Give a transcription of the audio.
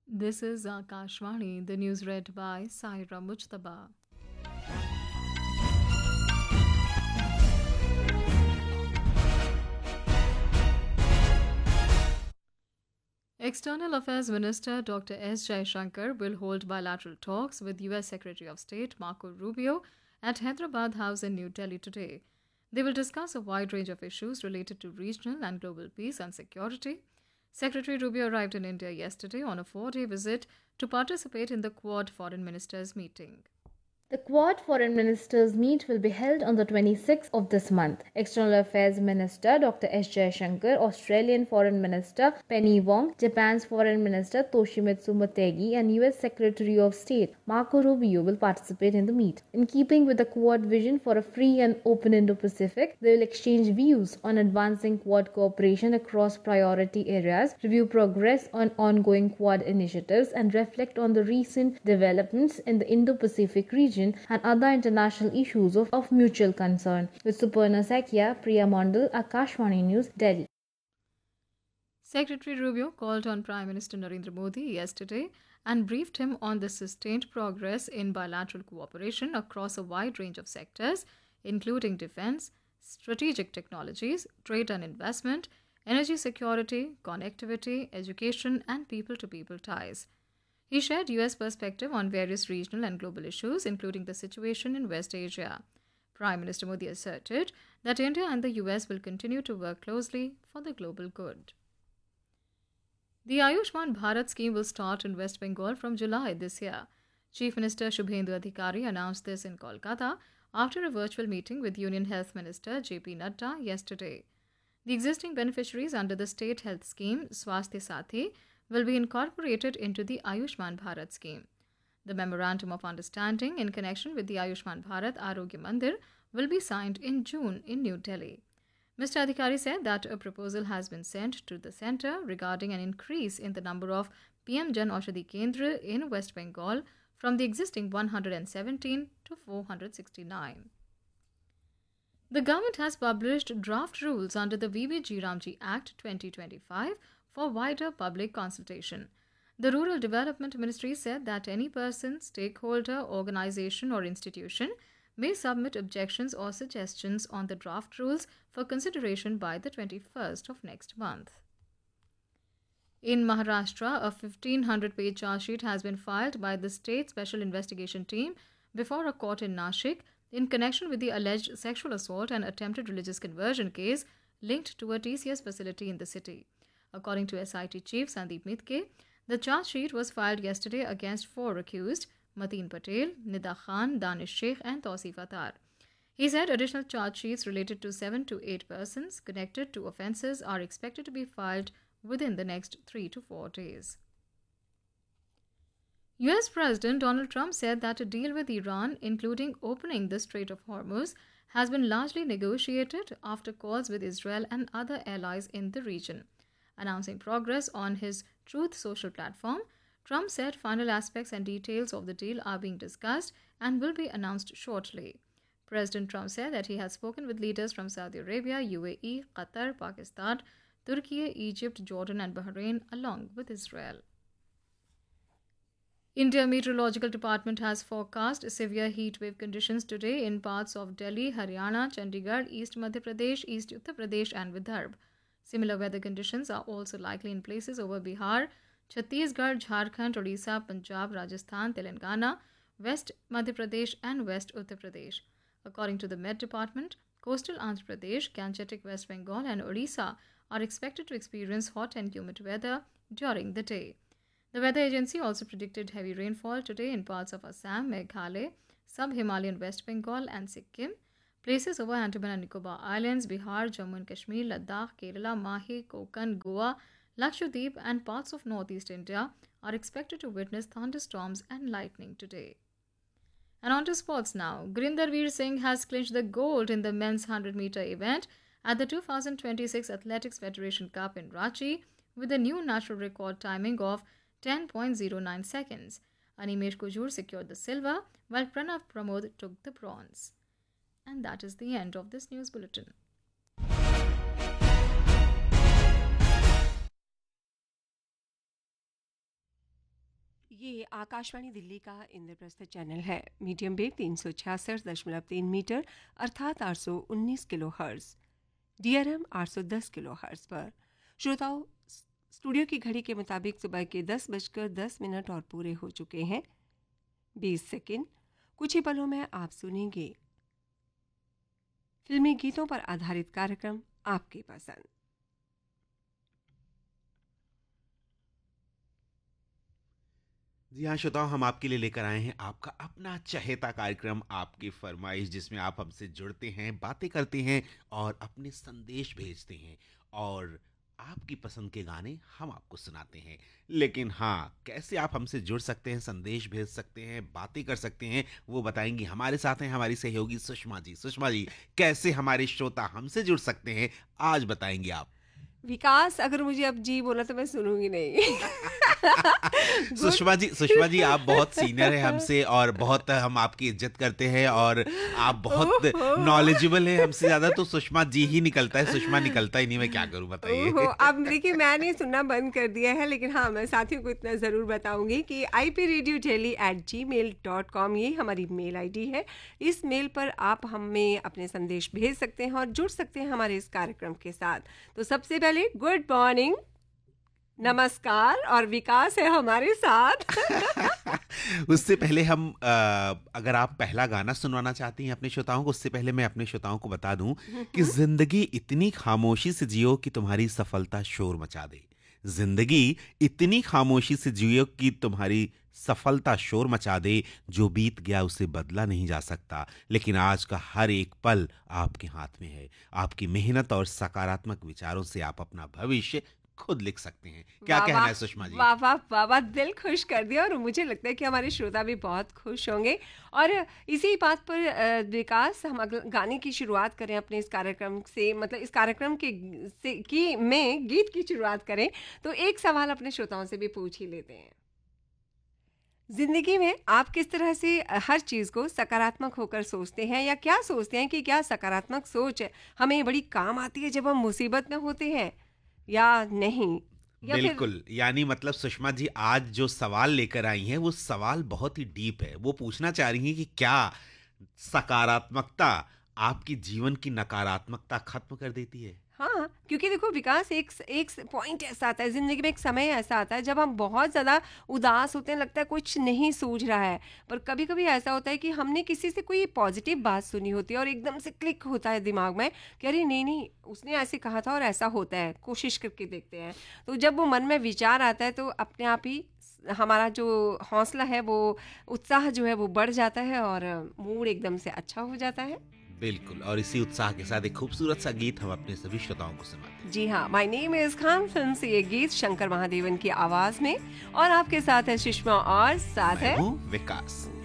This is Akashvani, the news read by Saira Mujtaba. External Affairs Minister Dr. S. Jaishankar will hold bilateral talks with US Secretary of State Marco Rubio at Hyderabad House in New Delhi today. They will discuss a wide range of issues related to regional and global peace and security. Secretary Rubio arrived in India yesterday on a 4-day visit to participate in the Quad Foreign Ministers meeting. The Quad Foreign Ministers meet will be held on the 26th of this month. External Affairs Minister Dr. S. Jaishankar, Australian Foreign Minister Penny Wong, Japan's Foreign Minister Toshimitsu Motegi and US Secretary of State Marco Rubio will participate in the meet. In keeping with the Quad vision for a free and open Indo-Pacific, they will exchange views on advancing Quad cooperation across priority areas, review progress on ongoing Quad initiatives and reflect on the recent developments in the Indo-Pacific region and other international issues of mutual concern. With Suparna Sakya, Priya Mondal, Akashvani News, Delhi. Secretary Rubio called on Prime Minister Narendra Modi yesterday and briefed him on the sustained progress in bilateral cooperation across a wide range of sectors, including defense, strategic technologies, trade and investment, energy security, connectivity, education, and people-to-people ties. He shared US perspective on various regional and global issues, including the situation in West Asia. Prime Minister Modi asserted that India and the US will continue to work closely for the global good. The Ayushman Bharat scheme will start in West Bengal from July this year. Chief Minister Shubhendu Adhikari announced this in Kolkata after a virtual meeting with Union Health Minister J.P. Nadda yesterday. The existing beneficiaries under the state health scheme, Swasthya Sathi, will be incorporated into the Ayushman Bharat scheme. The Memorandum of Understanding in connection with the Ayushman Bharat Arogya Mandir will be signed in June in New Delhi. Mr. Adhikari said that a proposal has been sent to the centre regarding an increase in the number of PM Jan Aushadhi Kendra in West Bengal from the existing 117 to 469. The government has published draft rules under the VBG Ramji Act 2025 for wider public consultation. The Rural Development Ministry said that any person, stakeholder, organization or institution may submit objections or suggestions on the draft rules for consideration by the 21st of next month. In Maharashtra, a 1,500-page charge sheet has been filed by the State Special Investigation Team before a court in Nashik in connection with the alleged sexual assault and attempted religious conversion case linked to a TCS facility in the city. According to SIT Chief Sandeep Mitke, the charge sheet was filed yesterday against 4 accused, Mateen Patel, Nida Khan, Danish Sheikh and Tausif Attar. He said additional charge sheets related to 7 to 8 persons connected to offences are expected to be filed within the next 3 to 4 days. US President Donald Trump said that a deal with Iran, including opening the Strait of Hormuz, has been largely negotiated after calls with Israel and other allies in the region. Announcing progress on his Truth Social platform, Trump said final aspects and details of the deal are being discussed and will be announced shortly. President Trump said that he has spoken with leaders from Saudi Arabia, UAE, Qatar, Pakistan, Turkey, Egypt, Jordan and Bahrain, along with Israel. India Meteorological Department has forecast severe heat wave conditions today in parts of Delhi, Haryana, Chandigarh, East Madhya Pradesh, East Uttar Pradesh and Vidarbha. Similar weather conditions are also likely in places over Bihar, Chhattisgarh, Jharkhand, Odisha, Punjab, Rajasthan, Telangana, West Madhya Pradesh and West Uttar Pradesh. According to the Met Department, coastal Andhra Pradesh, Gangetic West Bengal and Odisha are expected to experience hot and humid weather during the day. The weather agency also predicted heavy rainfall today in parts of Assam, Meghalaya, Sub-Himalayan West Bengal and Sikkim. Places over Andaman and Nicobar Islands, Bihar, Jammu and Kashmir, Ladakh, Kerala, Mahe, Konkan, Goa, Lakshadweep and parts of northeast India are expected to witness thunderstorms and lightning today. And on to sports now. Gurinder Veer Singh has clinched the gold in the men's 100-meter event at the 2026 Athletics Federation Cup in Ranchi with a new national record timing of 10.09 seconds. Animesh Kujur secured the silver while Pranav Pramod took the bronze. And that is the end of this news bulletin. ये आकाशवाणी दिल्ली का Indraprastha channel है। Medium wave 366.3 metre अर्थात 819 kilo hertz, DRM 810 kilo hertz पर। श्रोताओं, studio की घड़ी के मुताबिक सुबह के 10:10 और पूरे हो चुके हैं 20 सेकेंड। कुछ ही पलों में आप सुनेंगे फिल्मी गीतों पर आधारित कार्यक्रम आपकी पसंद। जी हाँ श्रोताओं, हम आपके लिए लेकर आए हैं आपका अपना चहेता कार्यक्रम आपकी फरमाइश, जिसमें आप हमसे जुड़ते हैं, बातें करते हैं और अपने संदेश भेजते हैं और आपकी पसंद के गाने हम आपको सुनाते हैं। लेकिन हाँ, कैसे आप हमसे जुड़ सकते हैं, संदेश भेज सकते हैं, बातें कर सकते हैं, वो बताएंगी। हमारे साथ हैं हमारी सहयोगी सुषमा जी। सुषमा जी, कैसे हमारे श्रोता हमसे जुड़ सकते हैं, आज बताएंगे आप। विकास, अगर मुझे अब जी बोला तो मैं सुनूंगी नहीं। सुषमा जी आप बहुत सीनियर हैं हमसे और बहुत हम आपकी इज्जत करते हैं और आप बहुत नॉलेजेबल हैं हमसे ज्यादा, तो सुषमा जी ही निकलता है, सुषमा निकलता ही नहीं। मैं क्या करूं बताइए। अब देखिए, मैंने सुनना बंद कर दिया है, लेकिन हाँ, मैं साथियों को इतना ज़रूर बताऊंगी कि ipradiodeli@gmail.com ये हमारी मेल आईडी है। इस मेल पर आप हमें अपने संदेश भेज सकते हैं और जुड़ सकते हैं हमारे इस कार्यक्रम के साथ। तो सबसे पहले गुड मॉर्निंग, नमस्कार, और विकास है हमारे साथ। उससे पहले हम अगर आप पहला गाना सुनवाना चाहती हैं अपने श्रोताओं को, उससे पहले मैं अपने श्रोताओं को बता दूं कि जिंदगी इतनी खामोशी से जियो कि तुम्हारी सफलता शोर मचा दे। जिंदगी इतनी खामोशी से जियो कि तुम्हारी सफलता शोर मचा दे। जो बीत गया उसे बदला नहीं जा सकता, लेकिन आज का हर एक पल आपके हाथ में है। आपकी मेहनत और सकारात्मक विचारों से आप अपना भविष्य खुद लिख सकते हैं। क्या कहना है सुषमा जी? वाह वाह वाह वाह, दिल खुश कर दिया और मुझे लगता है कि हमारे श्रोता भी बहुत खुश होंगे। और इसी बात पर विकास, हम अगले गाने की शुरुआत करें अपने इस कार्यक्रम से, मतलब इस कार्यक्रम में गीत की शुरुआत करें तो एक सवाल अपने श्रोताओं से भी पूछ ही लेते हैं। जिंदगी में आप किस तरह से हर चीज़ को सकारात्मक होकर सोचते हैं, या क्या सोचते हैं कि क्या सकारात्मक सोच हमें बड़ी काम आती है जब हम मुसीबत में होते हैं या नहीं? बिल्कुल, यानी मतलब सुषमा जी आज जो सवाल लेकर आई हैं वो सवाल बहुत ही डीप है। वो पूछना चाह रही हैं कि क्या सकारात्मकता आपकी जीवन की नकारात्मकता खत्म कर देती है? हाँ, क्योंकि देखो विकास, एक पॉइंट ऐसा आता है जिंदगी में, एक समय ऐसा आता है जब हम बहुत ज़्यादा उदास होते हैं, लगता है कुछ नहीं सूझ रहा है। पर कभी कभी ऐसा होता है कि हमने किसी से कोई पॉजिटिव बात सुनी होती है और एकदम से क्लिक होता है दिमाग में कि अरे नहीं, उसने ऐसे कहा था और ऐसा होता है, कोशिश करके देखते हैं। तो जब वो मन में विचार आता है तो अपने आप ही हमारा जो हौसला है, वो उत्साह जो है वो बढ़ जाता है और मूड एकदम से अच्छा हो जाता है। बिल्कुल, और इसी उत्साह के साथ एक खूबसूरत सा गीत हम अपने सभी श्रोताओं को सुनाते हैं। जी हाँ, my name is Khan film से ये गीत शंकर महादेवन की आवाज में, और आपके साथ है सुषमा और साथ है विकास।